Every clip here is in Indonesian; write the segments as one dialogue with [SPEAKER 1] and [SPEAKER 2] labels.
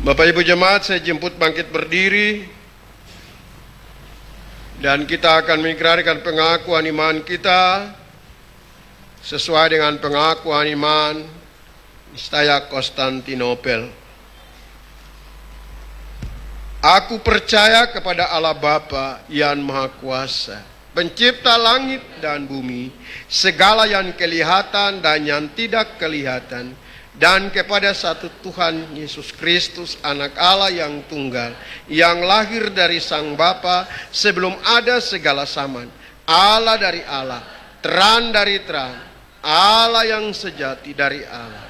[SPEAKER 1] Bapak Ibu Jemaat, saya jemput bangkit berdiri dan kita akan mengikrarkan pengakuan iman kita sesuai dengan pengakuan iman Nistaya Konstantinopel. Aku percaya kepada Allah Bapa yang Maha Kuasa, pencipta langit dan bumi, segala yang kelihatan dan yang tidak kelihatan, dan kepada satu Tuhan Yesus Kristus, Anak Allah yang tunggal, yang lahir dari Sang Bapa sebelum ada segala zaman, Allah dari Allah, terang dari terang, Allah yang sejati dari Allah,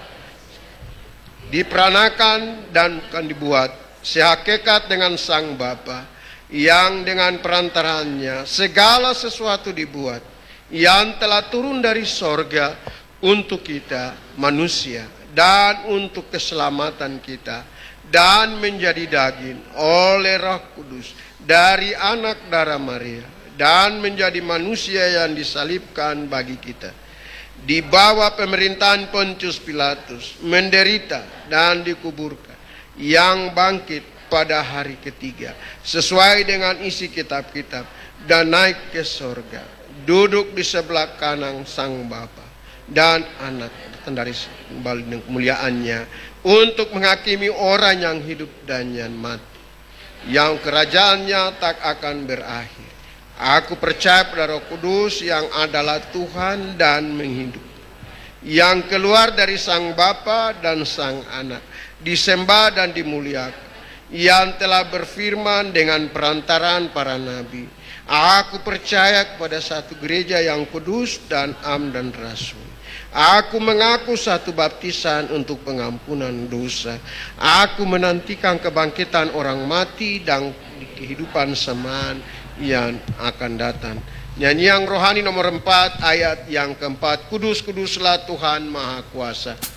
[SPEAKER 1] diperanakan dan akan dibuat sehakikat dengan Sang Bapa, yang dengan perantaranya segala sesuatu dibuat, yang telah turun dari sorga untuk kita manusia dan untuk keselamatan kita, dan menjadi daging oleh Roh Kudus dari anak darah Maria, dan menjadi manusia yang disalibkan bagi kita, di bawah pemerintahan Pontius Pilatus, menderita dan dikuburkan, yang bangkit pada hari ketiga sesuai dengan isi kitab-kitab, dan naik ke sorga, duduk di sebelah kanan Sang Bapa dan Anak dari kemuliaannya, untuk menghakimi orang yang hidup dan yang mati, yang kerajaannya tak akan berakhir. Aku percaya pada Roh Kudus yang adalah Tuhan dan menghidup, yang keluar dari Sang Bapa dan Sang Anak, disembah dan dimuliakan, yang telah berfirman dengan perantaraan para nabi. Aku percaya kepada satu gereja yang kudus dan am dan rasul. Aku mengaku satu baptisan untuk pengampunan dosa. Aku menantikan kebangkitan orang mati dan kehidupan zaman yang akan datang. Nyanyian rohani nomor 4 ayat yang keempat. Kudus, kuduslah Tuhan Maha Kuasa.